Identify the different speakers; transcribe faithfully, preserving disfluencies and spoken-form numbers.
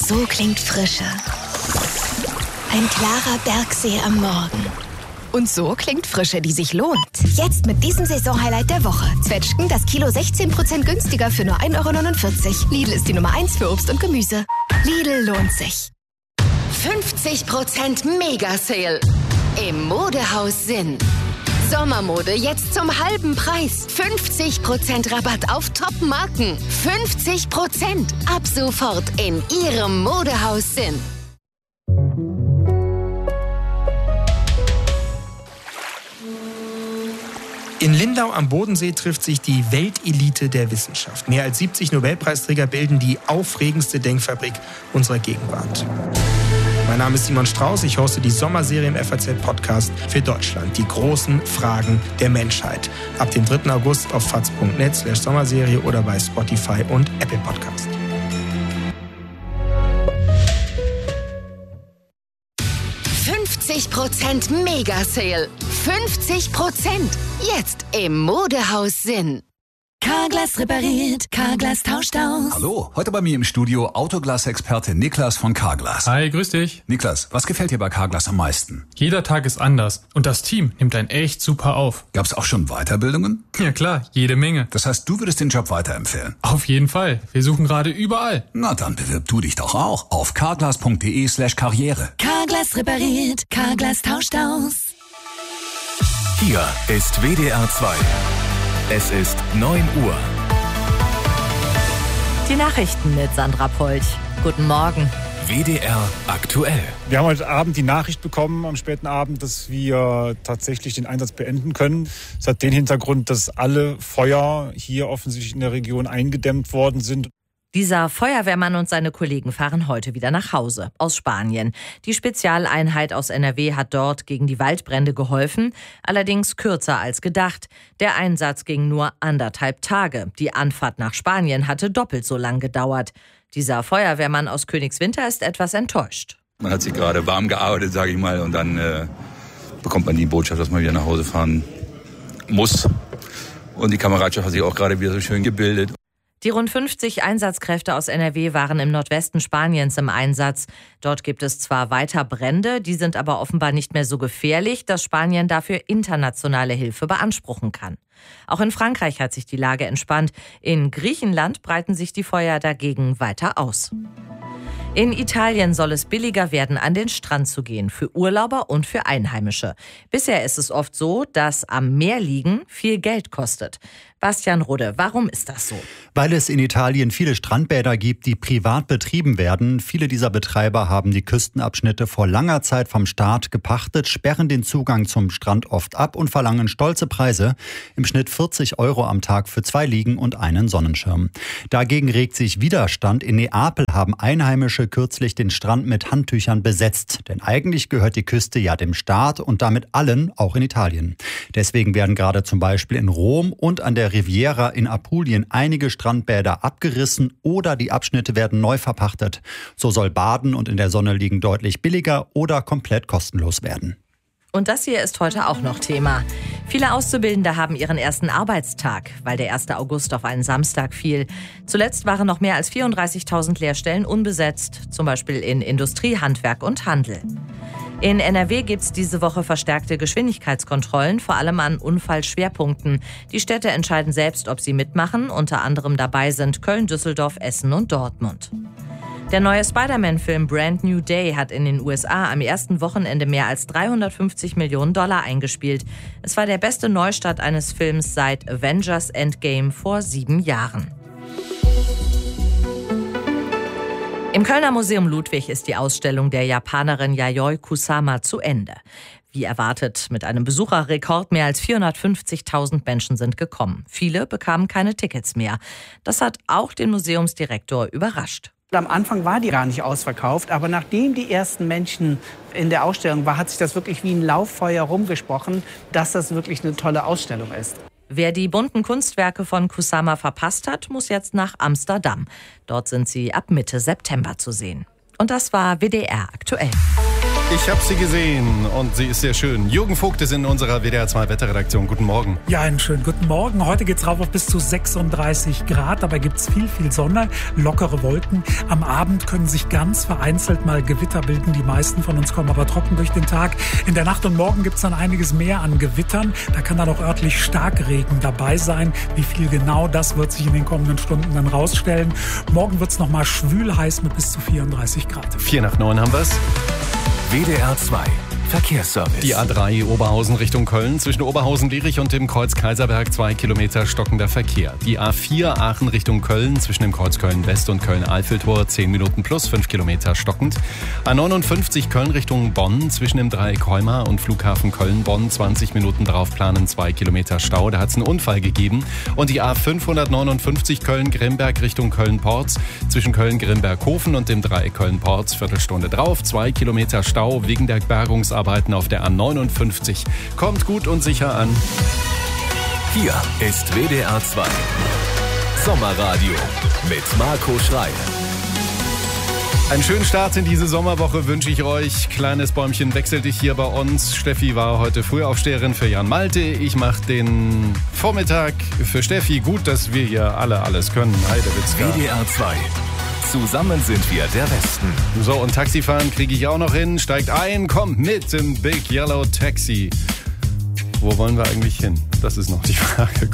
Speaker 1: So klingt Frische. Ein klarer Bergsee am Morgen. Und so klingt Frische, die sich lohnt. Jetzt mit diesem Saisonhighlight der Woche. Zwetschgen das Kilo sechzehn Prozent günstiger für nur ein Euro neunundvierzig. Lidl ist die Nummer eins für Obst und Gemüse. Lidl lohnt sich.
Speaker 2: fünfzig Prozent Mega-Sale im Modehaus Sinn. Sommermode jetzt zum halben Preis. fünfzig Prozent Rabatt auf Top-Marken. fünfzig Prozent ab sofort in Ihrem Modehaus Sinn.
Speaker 3: In Lindau am Bodensee trifft sich die Weltelite der Wissenschaft. Mehr als siebzig Nobelpreisträger bilden die aufregendste Denkfabrik unserer Gegenwart. Mein Name ist Simon Strauß, ich hoste die Sommerserie im F A Z-Podcast für Deutschland. Die großen Fragen der Menschheit. Ab dem dritten August auf faz punkt net slash Sommerserie oder bei Spotify und Apple Podcast.
Speaker 2: fünfzig Prozent Mega-Sale. fünfzig Prozent. Jetzt im Modehaus Sinn.
Speaker 1: Carglass repariert, Carglass tauscht aus.
Speaker 4: Hallo, heute bei mir im Studio Autoglas-Experte Niklas von Carglass.
Speaker 5: Hi, grüß dich.
Speaker 4: Niklas, was gefällt dir bei Carglass am meisten?
Speaker 5: Jeder Tag ist anders und das Team nimmt einen echt super auf.
Speaker 4: Gab's auch schon Weiterbildungen?
Speaker 5: Ja klar, jede Menge.
Speaker 4: Das heißt, du würdest den Job weiterempfehlen?
Speaker 5: Auf jeden Fall. Wir suchen gerade überall.
Speaker 4: Na, dann bewirb du dich doch auch auf carglass punkt de slash karriere.
Speaker 1: Carglass repariert, Carglass tauscht aus.
Speaker 6: Hier ist W D R zwei. Es ist neun Uhr.
Speaker 7: Die Nachrichten mit Sandra Polch. Guten Morgen.
Speaker 6: W D R aktuell.
Speaker 8: Wir haben heute Abend die Nachricht bekommen, am späten Abend, dass wir tatsächlich den Einsatz beenden können. Das hat den Hintergrund, dass alle Feuer hier offensichtlich in der Region eingedämmt worden sind.
Speaker 7: Dieser Feuerwehrmann und seine Kollegen fahren heute wieder nach Hause aus Spanien. Die Spezialeinheit aus N R W hat dort gegen die Waldbrände geholfen, allerdings kürzer als gedacht. Der Einsatz ging nur anderthalb Tage. Die Anfahrt nach Spanien hatte doppelt so lang gedauert. Dieser Feuerwehrmann aus Königswinter ist etwas enttäuscht.
Speaker 9: Man hat sich gerade warm gearbeitet, sage ich mal, und dann äh, bekommt man die Botschaft, dass man wieder nach Hause fahren muss. Und die Kameradschaft hat sich auch gerade wieder so schön gebildet.
Speaker 7: Die rund fünfzig Einsatzkräfte aus N R W waren im Nordwesten Spaniens im Einsatz. Dort gibt es zwar weiter Brände, die sind aber offenbar nicht mehr so gefährlich, dass Spanien dafür internationale Hilfe beanspruchen kann. Auch in Frankreich hat sich die Lage entspannt. In Griechenland breiten sich die Feuer dagegen weiter aus. In Italien soll es billiger werden, an den Strand zu gehen, für Urlauber und für Einheimische. Bisher ist es oft so, dass am Meer liegen viel Geld kostet. Bastian Rudde, warum ist das so?
Speaker 10: Weil es in Italien viele Strandbäder gibt, die privat betrieben werden. Viele dieser Betreiber haben die Küstenabschnitte vor langer Zeit vom Staat gepachtet, sperren den Zugang zum Strand oft ab und verlangen stolze Preise. Im Schnitt vierzig Euro am Tag für zwei Liegen und einen Sonnenschirm. Dagegen regt sich Widerstand. In Neapel haben Einheimische kürzlich den Strand mit Handtüchern besetzt. Denn eigentlich gehört die Küste ja dem Staat und damit allen, auch in Italien. Deswegen werden gerade zum Beispiel in Rom und an der Riviera in Apulien einige Strandbäder abgerissen oder die Abschnitte werden neu verpachtet. So soll Baden und in der Sonne liegen deutlich billiger oder komplett kostenlos werden.
Speaker 7: Und das hier ist heute auch noch Thema. Viele Auszubildende haben ihren ersten Arbeitstag, weil der erste August auf einen Samstag fiel. Zuletzt waren noch mehr als vierunddreißigtausend Lehrstellen unbesetzt, zum Beispiel in Industrie, Handwerk und Handel. In N R W gibt es diese Woche verstärkte Geschwindigkeitskontrollen, vor allem an Unfallschwerpunkten. Die Städte entscheiden selbst, ob sie mitmachen. Unter anderem dabei sind Köln, Düsseldorf, Essen und Dortmund. Der neue Spider-Man-Film Brand New Day hat in den U S A am ersten Wochenende mehr als dreihundertfünfzig Millionen Dollar eingespielt. Es war der beste Neustart eines Films seit Avengers Endgame vor sieben Jahren. Im Kölner Museum Ludwig ist die Ausstellung der Japanerin Yayoi Kusama zu Ende. Wie erwartet, mit einem Besucherrekord mehr als vierhundertfünfzigtausend Menschen sind gekommen. Viele bekamen keine Tickets mehr. Das hat auch den Museumsdirektor überrascht.
Speaker 11: Am Anfang war die gar nicht ausverkauft, aber nachdem die ersten Menschen in der Ausstellung waren, hat sich das wirklich wie ein Lauffeuer rumgesprochen, dass das wirklich eine tolle Ausstellung ist.
Speaker 7: Wer die bunten Kunstwerke von Kusama verpasst hat, muss jetzt nach Amsterdam. Dort sind sie ab Mitte September zu sehen. Und das war W D R aktuell.
Speaker 12: Ich habe sie gesehen und sie ist sehr schön. Jürgen Vogt ist in unserer W D R zwei Wetterredaktion. Guten Morgen.
Speaker 13: Ja, einen schönen guten Morgen. Heute geht's rauf auf bis zu sechsunddreißig Grad. Dabei gibt's viel, viel Sonne, lockere Wolken. Am Abend können sich ganz vereinzelt mal Gewitter bilden. Die meisten von uns kommen aber trocken durch den Tag. In der Nacht und Morgen gibt's dann einiges mehr an Gewittern. Da kann dann auch örtlich Starkregen dabei sein. Wie viel genau, das wird sich in den kommenden Stunden dann rausstellen. Morgen wird's noch mal schwül heiß mit bis zu vierunddreißig Grad.
Speaker 12: Vier nach neun haben wir's.
Speaker 6: W D R zwei Verkehrsservice.
Speaker 12: Die A drei Oberhausen Richtung Köln. Zwischen Oberhausen-Lierich und dem Kreuz Kaiserberg zwei Kilometer stockender Verkehr. Die A vier Aachen Richtung Köln. Zwischen dem Kreuz Köln-West und Köln-Eiffeltor zehn Minuten plus fünf Kilometer stockend. A neunundfünfzig Köln Richtung Bonn. Zwischen dem Dreieck Heuma und Flughafen Köln-Bonn zwanzig Minuten drauf planen, zwei Kilometer Stau. Da hat es einen Unfall gegeben. Und die A fünfhundertneunundfünfzig Köln-Grimberg Richtung Köln-Porz. Zwischen Köln-Grimberghofen und dem Dreieck Köln-Porz Viertelstunde drauf. zwei Kilometer Stau wegen der Bergungsarbeiten auf der A neunundfünfzig. Kommt gut und sicher an.
Speaker 6: Hier ist W D R zwei Sommerradio mit Marco Schrei.
Speaker 12: Einen schönen Start in diese Sommerwoche wünsche ich euch. Kleines Bäumchen wechselt dich hier bei uns. Steffi war heute Frühaufsteherin für Jan Malte. Ich mache den Vormittag für Steffi. Gut, dass wir hier alle alles können. Heidewitzka.
Speaker 6: W D R zwei. Zusammen sind wir der Westen.
Speaker 12: So, und Taxifahren kriege ich auch noch hin. Steigt ein, kommt mit im Big Yellow Taxi. Wo wollen wir eigentlich hin? Das ist noch die Frage.